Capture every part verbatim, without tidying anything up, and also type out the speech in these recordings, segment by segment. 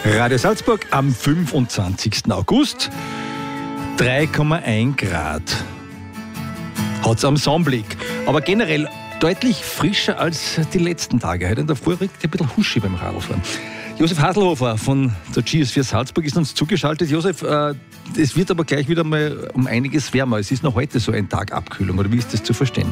Radio Salzburg am fünfundzwanzigsten August. drei Komma eins Grad hat es am Sonnenblick. Aber generell deutlich frischer als die letzten Tage. Heute in der Früh regt ein bisschen Huschi beim Radlfahren. Josef Haselhofer von der G S vier Salzburg ist uns zugeschaltet. Josef, äh, es wird aber gleich wieder mal um einiges wärmer. Es ist noch heute so ein Tag Abkühlung, oder wie ist das zu verstehen?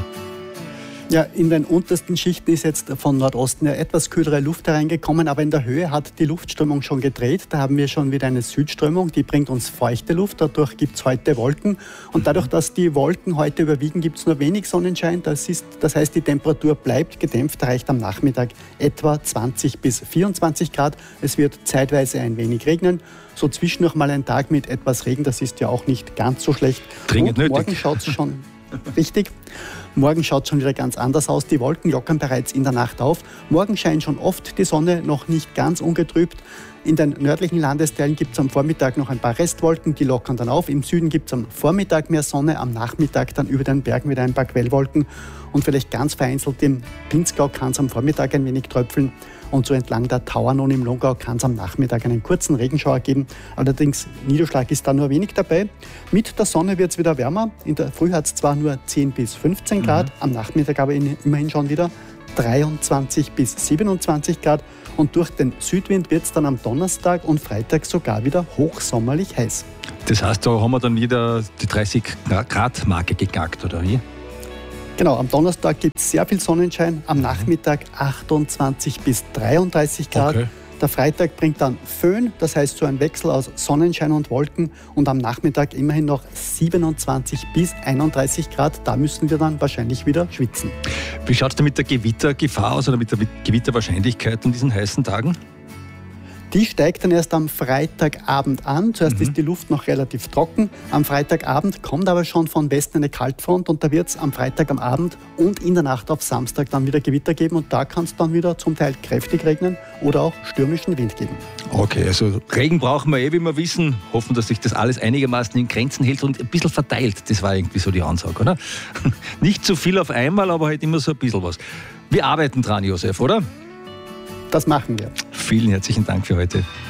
Ja, in den untersten Schichten ist jetzt von Nordosten ja etwas kühlere Luft hereingekommen, aber in der Höhe hat die Luftströmung schon gedreht. Da haben wir schon wieder eine Südströmung, die bringt uns feuchte Luft. Dadurch gibt es heute Wolken. Und dadurch, dass die Wolken heute überwiegen, gibt es nur wenig Sonnenschein. Das, ist, das heißt, die Temperatur bleibt gedämpft, erreicht am Nachmittag etwa zwanzig bis vierundzwanzig Grad. Es wird zeitweise ein wenig regnen. So zwischendurch mal ein Tag mit etwas Regen, das ist ja auch nicht ganz so schlecht. Dringend nötig. Morgen schaut es schon richtig. Morgen schaut es schon wieder ganz anders aus. Die Wolken lockern bereits in der Nacht auf. Morgen scheint schon oft die Sonne, noch nicht ganz ungetrübt. In den nördlichen Landesteilen gibt es am Vormittag noch ein paar Restwolken, die lockern dann auf. Im Süden gibt es am Vormittag mehr Sonne, am Nachmittag dann über den Bergen wieder ein paar Quellwolken. Und vielleicht ganz vereinzelt im Pinzgau kann es am Vormittag ein wenig tröpfeln. Und so entlang der Tauern und im Longau kann es am Nachmittag einen kurzen Regenschauer geben. Allerdings Niederschlag ist da nur wenig dabei. Mit der Sonne wird es wieder wärmer. In der Früh hat es zwar nur zehn bis fünfzehn Grad, mhm. am Nachmittag aber immerhin schon wieder dreiundzwanzig bis siebenundzwanzig Grad. Und durch den Südwind wird es dann am Donnerstag und Freitag sogar wieder hochsommerlich heiß. Das heißt, da haben wir dann wieder die dreißig Grad Marke geknackt, oder wie? Genau, am Donnerstag gibt es sehr viel Sonnenschein, am Nachmittag achtundzwanzig bis dreiunddreißig Grad. Okay. Der Freitag bringt dann Föhn, das heißt so ein Wechsel aus Sonnenschein und Wolken, und am Nachmittag immerhin noch siebenundzwanzig bis einunddreißig Grad. Da müssen wir dann wahrscheinlich wieder schwitzen. Wie schaut es denn mit der Gewittergefahr aus oder mit der Gewitterwahrscheinlichkeit an diesen heißen Tagen? Die steigt dann erst am Freitagabend an. Zuerst mhm. ist die Luft noch relativ trocken. Am Freitagabend kommt aber schon von Westen eine Kaltfront und da wird es am Freitag am Abend und in der Nacht auf Samstag dann wieder Gewitter geben und da kann es dann wieder zum Teil kräftig regnen oder auch stürmischen Wind geben. Okay, also Regen brauchen wir eh, wie wir wissen. Hoffen, dass sich das alles einigermaßen in Grenzen hält und ein bisschen verteilt. Das war irgendwie so die Ansage, oder? Nicht zu viel auf einmal, aber halt immer so ein bisschen was. Wir arbeiten dran, Josef, oder? Das machen wir. Vielen herzlichen Dank für heute.